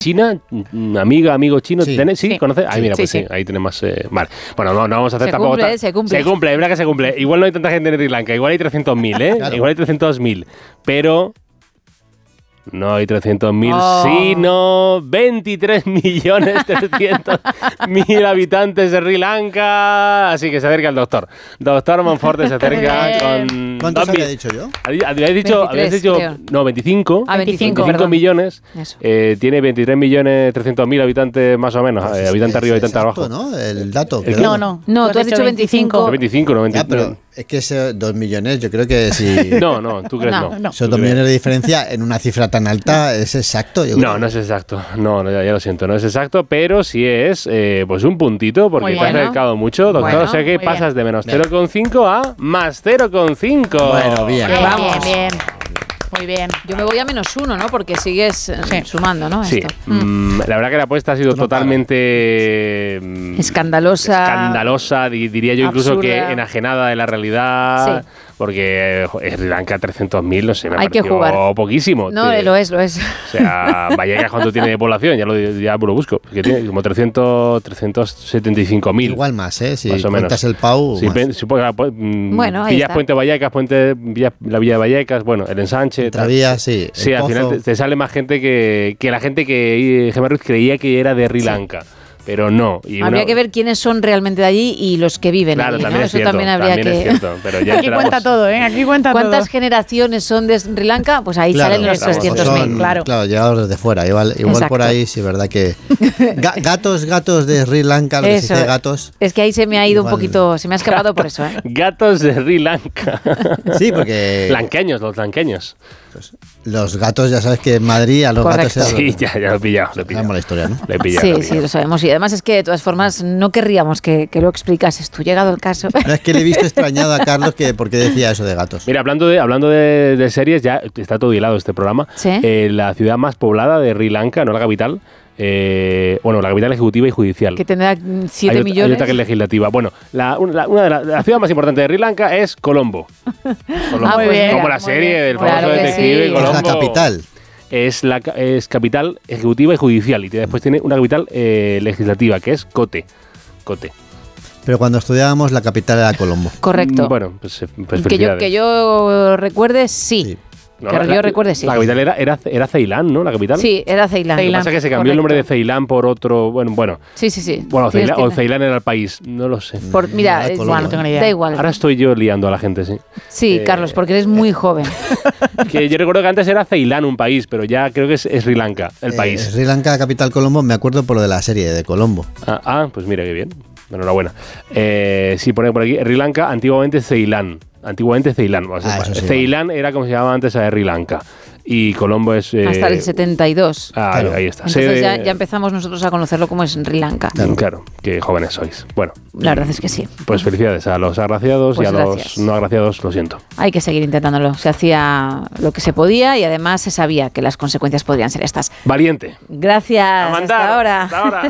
China, amigo chino, Sí. ¿tenés? ¿Sí? Sí. ¿Conoces? Ahí mira, Sí, pues sí. sí, ahí tenemos. Vale. Bueno, no vamos a hacer Se tampoco. cumple, se cumple. Se cumple, es verdad que se cumple. Igual no hay tanta gente en Sri Lanka, igual hay 300.000, ¿eh? Claro. Igual hay 300.000. Pero. No hay 300.000, Oh. sino 23.300.000 habitantes de Sri Lanka. Así que se acerca el doctor. Doctor Monforte se acerca Bien. con. ¿Cuántos 2.000. había dicho yo? Habíais dicho, 23, creo. no, 25. Ah, 25, 25 perdón. millones. Eso. Tiene 23.300.000 habitantes más o menos. Habitante arriba, habitante exacto, abajo. ¿no? El dato. ¿El creo. No. No, tú has dicho 25. 25, no 20. Ya, pero es que ese 2 millones, yo creo que si No, ¿tú crees No. no? esos ¿Tú 2 crees? millones de diferencia en una cifra tan alta es exacto. Yo creo. No es exacto. No, ya lo siento, no es exacto, pero sí es pues un puntito porque Muy te has bien. acercado mucho, doctor. Bueno, o sea que muy pasas de menos Bien. 0,5 a más 0,5. Bueno, bien. Bien, Vamos. bien. Muy bien. Yo me voy a -1, ¿no? Porque sigues Sí. sumando, ¿no? Sí, Esto. la verdad que la apuesta ha sido Tú no totalmente Escandalosa. diría yo incluso absurda. que enajenada de la realidad, Sí. porque Sri Lanka 300.000, no sé, me Hay que pareció jugar. poquísimo. No, lo es. O sea, Vallecas, ¿cuánto tiene de población? Ya lo busco, que tiene como 375.000. Igual más, ¿eh? Si Más o menos. cuentas el PAU, Si más. Bueno, ahí pillas está. Puente Vallecas, la Villa de Vallecas, bueno, el ensanche. tal. Travías, sí. Sí, el al final Pozo. te sale más gente que la gente que Gemma Ruiz creía que era de Sri Lanka, pero no. Y Habría que ver quines son realmente de allí y los que viven Claro, allí, ¿no? también es Eso cierto. también habría Es que... cierto, pero ya Aquí entramos- cuenta todo, ¿eh? Aquí cuenta ¿Cuántas todo. generaciones son de Sri Lanka? Pues ahí Claro, salen los estamos. 300.000. Son, claro. llegados desde fuera. Igual Exacto. por ahí, sí, verdad que. Gatos de Sri Lanka, lo que se Eso. dice gatos. Es que ahí se me ha ido Igual. un poquito, se me ha escapado por eso, ¿eh? Gatos de Sri Lanka. Sí, porque Lanqueños, los lanqueños. los gatos, ya sabes que en Madrid a los Correcto. gatos Sí, ya lo he pillado. Sabemos la historia, ¿no? Lo he pillado. Sí, sí, lo sabemos. Y además es que de todas formas no querríamos que lo explicases tú, llegado el caso. No, es que le he visto extrañado a Carlos que por qué decía eso de gatos. Mira, hablando de series, ya está todo hilado este programa. Sí. La ciudad más poblada de Sri Lanka, no la capital. La capital ejecutiva y judicial. Que tendrá 7 Hay millones. otra que es legislativa. Bueno, una de la ciudad más importante de Sri Lanka es Colombo. Ah, muy bien. Como la Muy serie bien. del Claro famoso que detective sí. Colombo. Es la capital. Es capital ejecutiva y judicial. Y después tiene una capital legislativa, que es Kotte. Pero cuando estudiábamos, la capital era Colombo. Correcto. Bueno, pues que felicidades. yo recuerde, sí. Sí. No, que yo recuerde, sí. La capital era Ceilán, ¿no? La capital. Sí, era Ceilán. Lo que pasa es que se cambió el nombre de Ceilán por otro. Bueno. Sí. Bueno, Tienes que- Ceilán era el país. No lo sé. Mira, Nada de Colombo, Bueno, no tengo ni idea. da igual. Ahora estoy yo liando a la gente, sí. Sí, Carlos, porque eres muy joven. Que yo recuerdo que antes era Ceilán un país, pero ya creo que es Sri Lanka el país. Sri Lanka, capital Colombo, me acuerdo por lo de la serie de Colombo. Pues mira qué bien. Enhorabuena. Sí, pone por aquí Sri Lanka, antiguamente Ceilán. O sea, Eso sí, Ceilán era como se llamaba antes a Sri Lanka. Y Colombo es. Hasta el 72. Claro. Ahí está. Entonces ya empezamos nosotros a conocerlo como es Sri Lanka. Claro, qué jóvenes sois. Bueno, La verdad es que sí. pues felicidades a los agraciados Pues y a gracias. los no agraciados, lo siento. Hay que seguir intentándolo. Se hacía lo que se podía y además se sabía que las consecuencias podrían ser estas. Valiente. Gracias. A mandar. Hasta ahora. Hasta ahora.